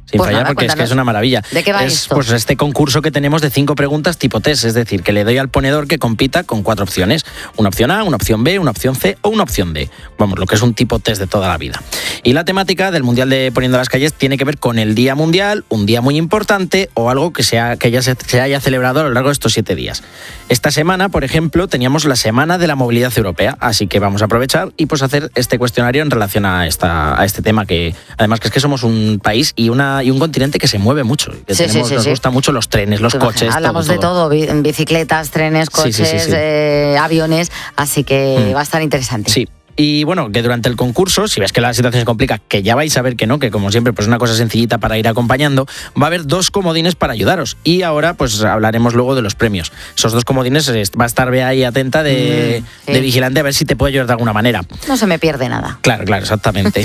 sin Pues fallar, nada, porque es que es una maravilla. ¿De qué va es esto? Pues este concurso que tenemos de 5 preguntas tipo test, es decir, que le doy al ponedor que compita con 4 opciones. Una opción A, una opción B, una opción C o una opción D. Vamos, lo que es un tipo test de toda la vida. Y la temática del Mundial de Poniendo las Calles tiene que ver con el Día Mundial, un día muy importante o algo que ya se haya celebrado a lo largo de estos 7 días. Esta semana, por ejemplo, teníamos la Semana de la Movilidad Europea, así que vamos a aprovechar y pues hacer este cuestionario en relación a este tema, que además que es que somos un país y un continente que se mueve mucho. Que nos gustan mucho los trenes, los coches. Hablamos de todo, bicicletas, trenes, coches, aviones, así que va a estar interesante. Sí. Y bueno, que durante el concurso, si ves que la situación se complica, que ya vais a ver que no, que como siempre, pues una cosa sencillita para ir acompañando, va a haber 2 comodines para ayudaros. Y ahora, pues hablaremos luego de los premios. Esos 2 comodines va a estar Bea ahí atenta de vigilante a ver si te puede ayudar de alguna manera. No se me pierde nada. Claro, exactamente.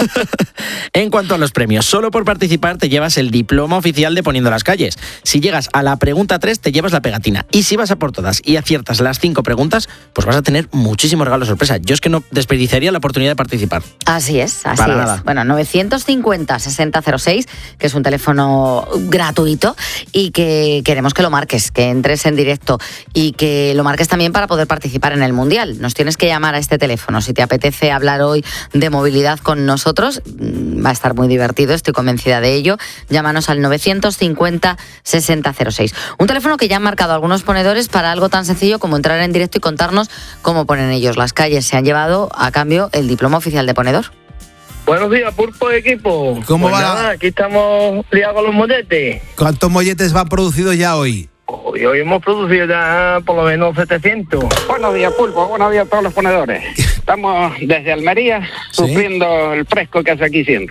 En cuanto a los premios, solo por participar te llevas el diploma oficial de Poniendo las Calles. Si llegas a la pregunta 3, te llevas la pegatina. Y si vas a por todas y aciertas las 5 preguntas, pues vas a tener muchísimos regalos sorpresa. Yo es que no desperdiciaría la oportunidad de participar. Así es. Nada. Bueno, 950-6006, que es un teléfono gratuito y que queremos que lo marques, que entres en directo y que lo marques también para poder participar en el Mundial. Nos tienes que llamar a este teléfono. Si te apetece hablar hoy de movilidad con nosotros, va a estar muy divertido, estoy convencida de ello. Llámanos al 950-6006. Un teléfono que ya han marcado algunos ponedores para algo tan sencillo como entrar en directo y contarnos cómo ponen ellos las calles. Se han llevado a cambio el diploma oficial de ponedor. Buenos días, Pulpo de equipo. ¿Cómo pues va? Nada, aquí estamos liados con los molletes. ¿Cuántos molletes van producidos ya hoy? Hoy hemos producido ya por lo menos 700. Buenos días, Pulpo. Buenos días a todos los ponedores. Estamos desde Almería sufriendo el fresco que hace aquí siempre.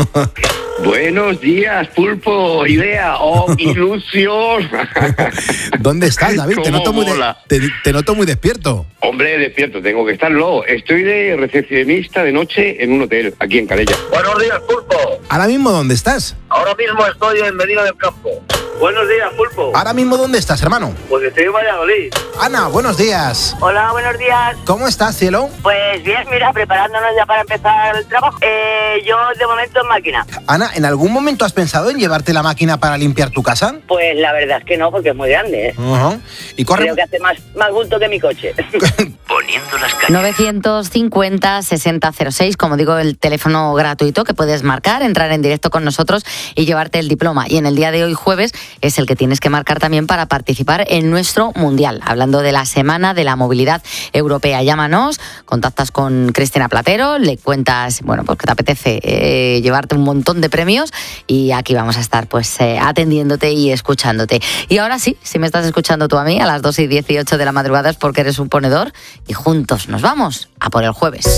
Buenos días, Pulpo, Idea, ¡oh, qué ilusión! ¿Dónde estás, David? Te noto muy despierto. Hombre, despierto, tengo que estarlo. Estoy de recepcionista de noche en un hotel, aquí en Calella. Buenos días, Pulpo. ¿Ahora mismo dónde estás? Ahora mismo estoy en Medina del Campo. Buenos días, Pulpo. ¿Ahora mismo dónde estás, hermano? Pues estoy en Valladolid. Ana, buenos días. Hola, buenos días. ¿Cómo estás, cielo? Pues bien, mira, preparándonos ya para empezar el trabajo. Yo de momento en máquina. Ana, ¿en algún momento has pensado en llevarte la máquina para limpiar tu casa? Pues la verdad es que no, porque es muy grande, ¿eh? Y corre... Creo que hace más bulto que mi coche. Poniendo las calles. 950-6006, como digo, el teléfono gratuito que puedes marcar, entrar en directo con nosotros y llevarte el diploma. Y en el día de hoy, jueves, es el que tienes que marcar también para participar en nuestro Mundial, hablando de la Semana de la Movilidad Europea. Llámanos, contactas con Cristina Platero, le cuentas, bueno, pues que te apetece llevarte un montón de premios y aquí vamos a estar pues atendiéndote y escuchándote. Y ahora sí, si me estás escuchando tú a mí a las 2:18 de la madrugada es porque eres un ponedor y juntos nos vamos a por el jueves.